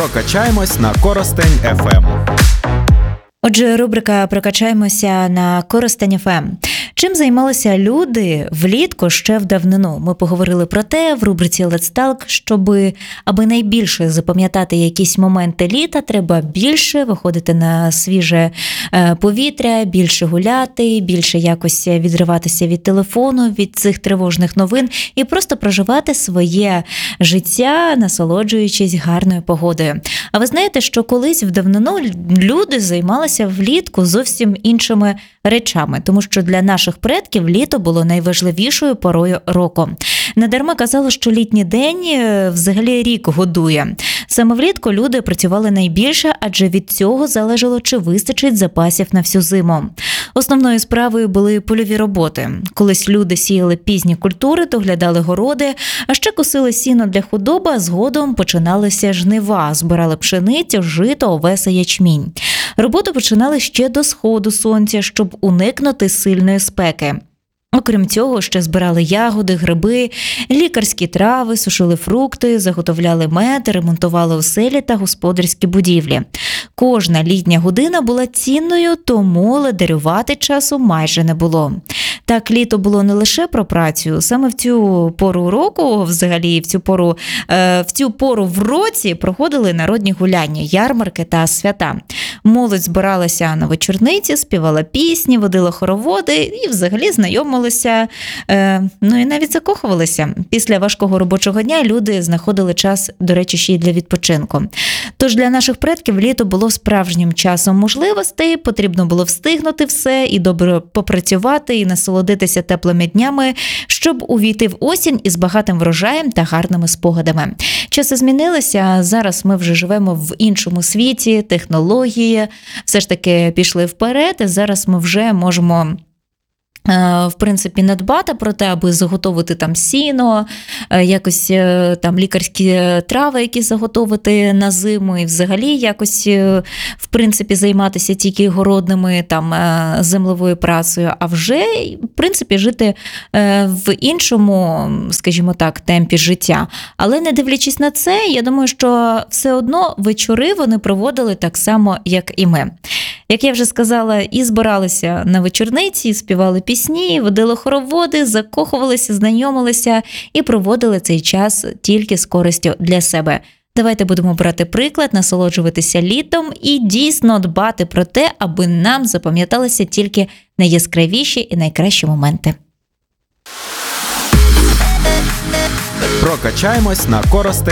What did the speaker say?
Прокачаємось на Коростень ФМ. Отже, рубрика «Прокачаємося» на Коростень ФМ. Чим займалися люди влітку ще в давнину? Ми поговорили про те в рубриці Let's Talk, аби найбільше запам'ятати якісь моменти літа, треба більше виходити на свіже повітря, більше гуляти, більше якось відриватися від телефону, від цих тривожних новин і просто проживати своє життя, насолоджуючись гарною погодою. А ви знаєте, що колись в давнину люди займалися влітку зовсім іншими речами, тому що для наших предків літо було найважливішою порою року. Недарма казали, що літній день взагалі рік годує. Саме влітку люди працювали найбільше, адже від цього залежало, чи вистачить запасів на всю зиму. Основною справою були польові роботи. Колись люди сіяли пізні культури, доглядали городи, а ще косили сіно для худоби, а згодом починалися жнива, збирали пшеницю, жито, овес і ячмінь. Роботу починали ще до сходу сонця, щоб уникнути сильної спеки. Окрім цього, ще збирали ягоди, гриби, лікарські трави, сушили фрукти, заготовляли мед, ремонтували оселі та господарські будівлі. Кожна літня година була цінною, тому ледарювати часу майже не було. Так, літо було не лише про працю. Саме в цю пору року, взагалі в цю пору в році проходили народні гуляння, ярмарки та свята. Молодь збиралася на вечорниці, співала пісні, водила хороводи і взагалі знайомилися, і навіть закохувалися. Після важкого робочого дня люди знаходили час, до речі, ще й для відпочинку. Тож для наших предків літо було справжнім часом можливостей, потрібно було встигнути все і добре попрацювати, і насолодитися теплими днями, щоб увійти в осінь із багатим врожаєм та гарними спогадами. Часи змінилися, зараз ми вже живемо в іншому світі, технології все ж таки пішли вперед, і зараз ми вже можемо в принципі, не дбати про те, аби заготовити там сіно, якось там лікарські трави, які заготовити на зиму, і взагалі якось, в принципі, займатися тільки городними, там, землевою працею, а вже, в принципі, жити в іншому, скажімо так, темпі життя. Але не дивлячись на це, я думаю, що все одно вечори вони проводили так само, як і ми. Як я вже сказала, і збиралися на вечорниці, і співали пісні, водили хороводи, закохувалися, знайомилися і проводили цей час тільки з користю для себе. Давайте будемо брати приклад, насолоджуватися літом і дійсно дбати про те, аби нам запам'яталися тільки найяскравіші і найкращі моменти. Прокачаємось на Коростень